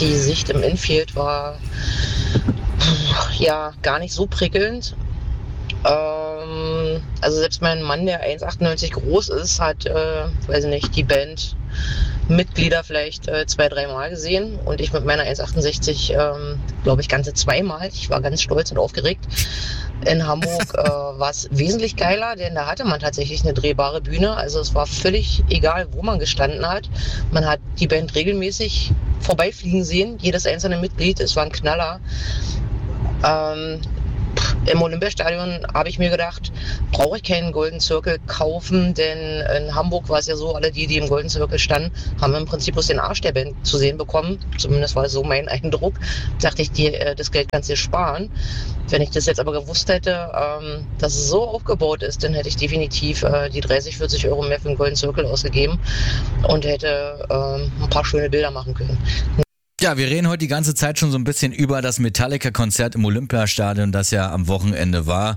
Die Sicht im Infield war ja gar nicht so prickelnd. Also selbst mein Mann, der 1,98 groß ist, hat, weiß nicht, die Bandmitglieder vielleicht 2-3 Mal gesehen und ich mit meiner 1,68, glaube ich, ganze 2 Mal. Ich war ganz stolz und aufgeregt. In Hamburg war es wesentlich geiler, denn da hatte man tatsächlich eine drehbare Bühne. Also es war völlig egal, wo man gestanden hat. Man hat die Band regelmäßig vorbeifliegen sehen, jedes einzelne Mitglied. Es war ein Knaller. Im Olympiastadion habe ich mir gedacht, brauche ich keinen Golden Circle kaufen, denn in Hamburg war es ja so, alle die im Golden Circle standen, haben im Prinzip bloß den Arsch der Band zu sehen bekommen. Zumindest war so mein Eindruck. Dachte ich, das Geld kannst du dir sparen. Wenn ich das jetzt aber gewusst hätte, dass es so aufgebaut ist, dann hätte ich definitiv die 30, 40 Euro mehr für den Golden Circle ausgegeben und hätte ein paar schöne Bilder machen können. Ja, wir reden heute die ganze Zeit schon so ein bisschen über das Metallica-Konzert im Olympiastadion, das ja am Wochenende war.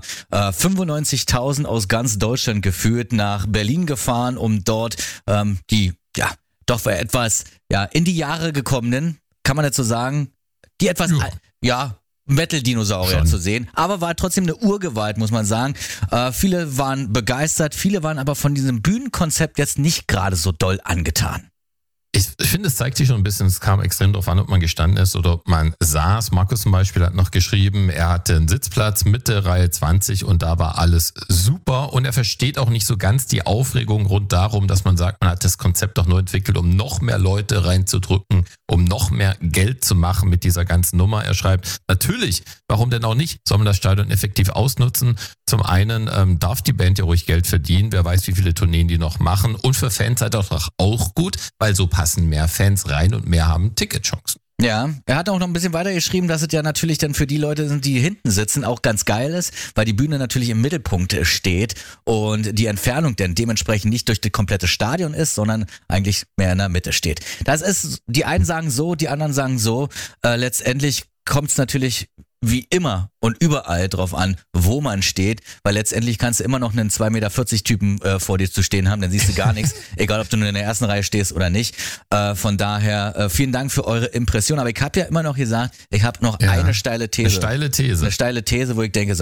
95.000 aus ganz Deutschland geführt nach Berlin gefahren, um dort die, ja, doch etwas, ja, in die Jahre gekommenen, kann man dazu sagen, die etwas, ja, Metal-Dinosaurier zu sehen, aber war trotzdem eine Urgewalt, muss man sagen. Viele waren begeistert, viele waren aber von diesem Bühnenkonzept jetzt nicht gerade so doll angetan. Ich finde, es zeigt sich schon ein bisschen, es kam extrem darauf an, ob man gestanden ist oder ob man saß. Markus zum Beispiel hat noch geschrieben, er hatte einen Sitzplatz Mitte Reihe 20 und da war alles super. Und er versteht auch nicht so ganz die Aufregung rund darum, dass man sagt, man hat das Konzept doch nur entwickelt, um noch mehr Leute reinzudrücken, um noch mehr Geld zu machen mit dieser ganzen Nummer. Er schreibt, natürlich, warum denn auch nicht? Soll man das Stadion effektiv ausnutzen? Zum einen darf die Band ja ruhig Geld verdienen, wer weiß, wie viele Tourneen die noch machen. Und für Fans sei das doch auch gut, weil so passen mehr Fans rein und mehr haben Ticketchancen. Ja, er hat auch noch ein bisschen weiter geschrieben, dass es ja natürlich dann für die Leute sind, die hinten sitzen, auch ganz geil ist, weil die Bühne natürlich im Mittelpunkt steht und die Entfernung dann dementsprechend nicht durch das komplette Stadion ist, sondern eigentlich mehr in der Mitte steht. Das ist, die einen sagen so, die anderen sagen so. Letztendlich kommt es natürlich wie immer und überall drauf an, wo man steht, weil letztendlich kannst du immer noch einen 2,40 Meter Typen vor dir zu stehen haben, dann siehst du gar nichts, egal ob du nur in der ersten Reihe stehst oder nicht. Von daher, vielen Dank für eure Impression, aber ich habe ja immer noch gesagt, ich habe noch eine steile These. Eine steile These, wo ich denke so,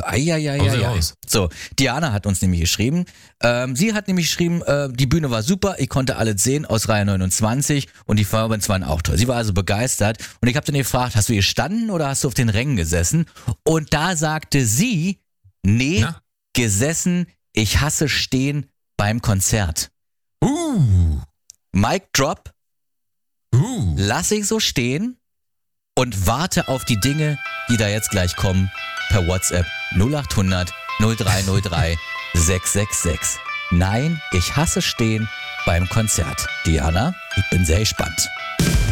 So, Diana hat uns nämlich geschrieben, sie hat nämlich geschrieben, die Bühne war super, ich konnte alles sehen aus Reihe 29 und die Farben waren auch toll. Sie war also begeistert und ich habe dann gefragt, hast du gestanden oder hast du auf den Rängen gesessen? Und da sagte sie, nee, gesessen, ich hasse stehen beim Konzert. Mic drop, lass ich so stehen und warte auf die Dinge, die da jetzt gleich kommen, per WhatsApp 0800 0303 666. Nein, ich hasse stehen beim Konzert. Diana, ich bin sehr gespannt.